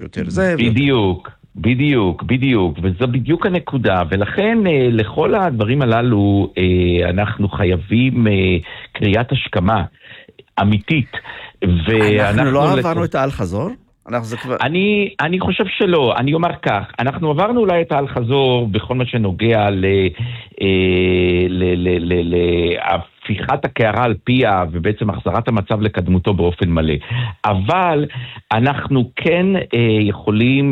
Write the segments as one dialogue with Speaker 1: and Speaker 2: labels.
Speaker 1: יותר.
Speaker 2: בדיוק, וזו בדיוק הנקודה, ולכן לכל הדברים הללו אנחנו חייבים קריאת השכמה אמיתית.
Speaker 1: אנחנו לא עברנו את האל חזור?
Speaker 2: אני חושב שלא, אני אומר כך, אנחנו עברנו אולי את האל חזור בכל מה שנוגע להפיכת הקערה על פיה ובעצם החזרת המצב לקדמותו באופן מלא. אבל אנחנו כן יכולים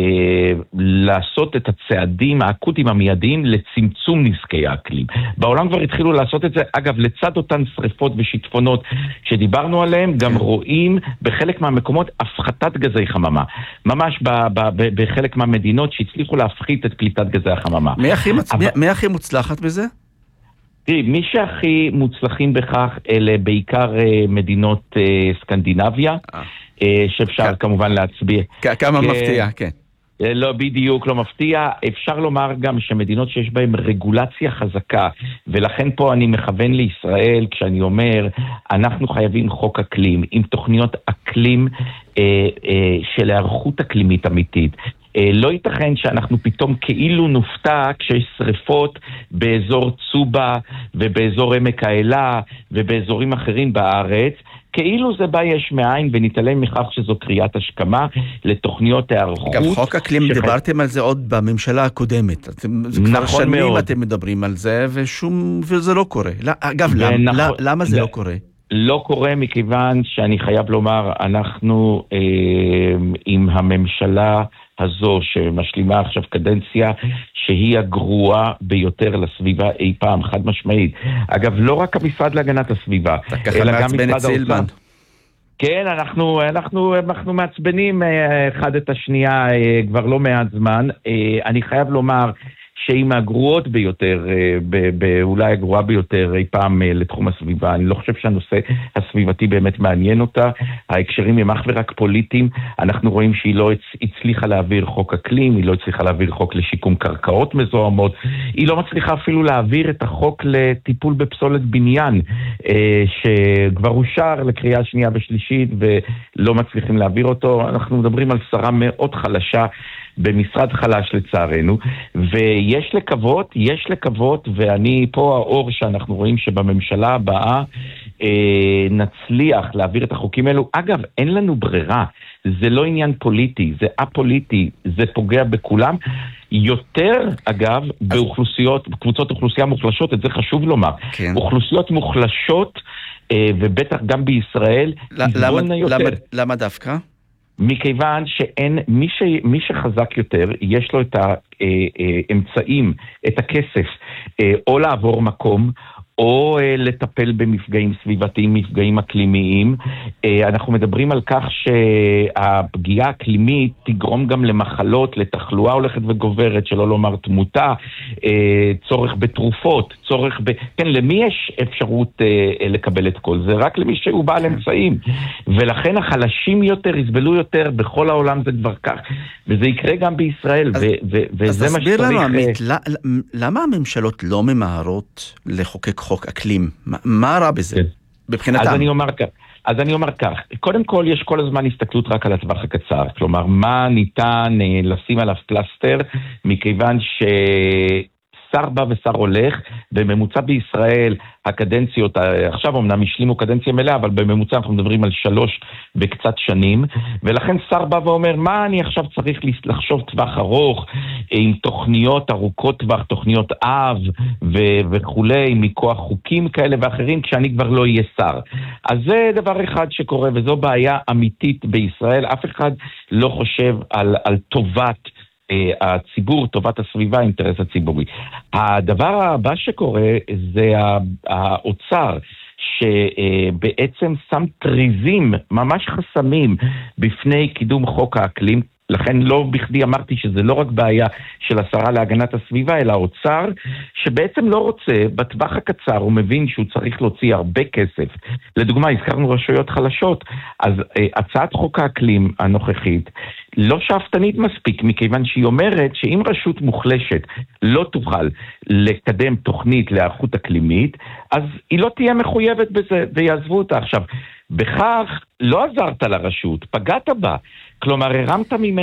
Speaker 2: לעשות את הצעדים האקוטיים המיידיים לצמצום נזקי האקלים. בעולם כבר התחילו לעשות את זה, אגב, לצד אותן שריפות ושיטפונות שדיברנו עליהם, גם רואים בחלק מהמקומות הפחתת גזי חממה. ממש בחלק מהמדינות שהצליחו להפחית את פליטת גזי החממה.
Speaker 1: מי הכי מוצלחת בזה?
Speaker 2: תראי, מי שהכי מוצלחים בכך אלה בעיקר מדינות סקנדינביה, שאפשר כמובן להצביע.
Speaker 1: כמה מפתיע, כן.
Speaker 2: לא בדיוק, לא מפתיע. אפשר לומר גם שמדינות שיש בהן רגולציה חזקה, ולכן פה אני מכוון לישראל כשאני אומר, אנחנו חייבים חוק אקלים, עם תוכניות אקלים של הערכות אקלימית אמיתית. לא ייתכן שאנחנו פתאום כאילו נופתע כשיש שריפות באזור צובה ובאזור עמק האלה ובאזורים אחרים בארץ, כאילו זה בא יש מאין ונתעלם מכך שזו קריאת השכמה לתוכניות הערכות.
Speaker 1: אגב, חוק אקלים, דיברתם על זה עוד בממשלה הקודמת. כבר שנים אתם מדברים על זה וזה לא קורה. אגב, למה זה לא קורה?
Speaker 2: לא קורה מכיוון שאני חייב לומר, אנחנו עם הממשלה הזו שמשלימה עכשיו קדנציה שהיא הגרועה ביותר לסביבה אי פעם, חד משמעית. אגב, לא רק המשרד להגנת הסביבה,
Speaker 1: אלא גם משרד האוצר.
Speaker 2: כן, אנחנו מעצבנים אחד את השנייה כבר לא מעט זמן. אני חייב לומר שהיא מהגרועות ביותר, אולי הגרועה ביותר אי פעם לתחום הסביבה. אני לא חושב שהנושא הסביבתי באמת מעניין אותה. ההקשרים הם אך ורק פוליטיים. אנחנו רואים שהיא לא הצליחה להעביר חוק אקלים, היא לא הצליחה להעביר חוק לשיקום קרקעות מזוהמות, היא לא מצליחה אפילו להעביר את החוק לטיפול בפסולת בניין, שכבר אושר לקריאה שנייה ושלישית ולא מצליחים להעביר אותו. אנחנו מדברים על שרה מאוד חלשה, במשרד חלש לצערנו, ויש לקוות, ואני פה האור שאנחנו רואים שבממשלה הבאה נצליח להעביר את החוקים האלו. אגב, אין לנו ברירה, זה לא עניין פוליטי, זה א-פוליטי, זה פוגע בכולם, יותר אגב באוכלוסיות, בקבוצות אוכלוסייה מוחלשות, את זה חשוב לומר, כן. אוכלוסיות מוחלשות, ובטח גם בישראל,
Speaker 1: למה דווקא?
Speaker 2: מכיוון שאין, מי שחזק יותר, יש לו את האמצעים, את הכסף, או לעבור מקום, או לטפל במפגעים סביבתיים, מפגעים אקלימיים. אנחנו מדברים על כך שהפגיעה האקלימית תגרום גם למחלות, לתחלואה הולכת וגוברת, שלא לומר תמותה, צורך בתרופות, כן, למי יש אפשרות לקבל את כל זה? רק למי שהוא בעל אמצעים. ולכן החלשים יותר, יסבלו יותר, בכל העולם זה כבר כך. וזה יקרה גם בישראל, וזה מה שצריך.
Speaker 1: אז תסביר לנו, עמית, למה הממשלות לא ממהרות לחוקק חוק אקלים? מה רע בזה? בבחינתם?
Speaker 2: אז אני אומר כך, קודם כל יש כל הזמן הסתכלות רק על הטווח הקצר, כלומר מה ניתן לשים עליו פלסטר, מכיוון שר בא ושר הולך, בממוצע בישראל הקדנציות, עכשיו אמנם השלימו קדנציה מלאה, אבל בממוצע אנחנו מדברים על 3 בקצת שנים, ולכן שר בא ואומר, מה אני עכשיו צריך לחשוב טווח ארוך, עם תוכניות ארוכות טווח, תוכניות אב וכולי, מכוח חוקים כאלה ואחרים, כשאני כבר לא אהיה שר. אז זה דבר אחד שקורה, וזו בעיה אמיתית בישראל, אף אחד לא חושב על טובת הציבור, טובת הסביבה, האינטרס הציבורי. הדבר הבא שקורה זה האוצר, שבעצם שם טריזים, ממש חסמים, בפני קידום חוק האקלים. לכן לא בכדי אמרתי שזה לא רק בעיה של השרה להגנת הסביבה, אלא האוצר, שבעצם לא רוצה, בטווח הקצר הוא מבין שהוא צריך להוציא הרבה כסף. לדוגמה, הזכרנו רשויות חלשות, אז הצעת חוק האקלים הנוכחית לא שאפתנית מספיק, מכיוון שהיא אומרת שאם רשות מוחלשת לא תוכל לקדם תוכנית להיערכות אקלימית, אז היא לא תהיה מחויבת בזה ויעזבו אותה. עכשיו, בכך לא עזרת לרשות, פגעת בה, כלומר הרמת ממנה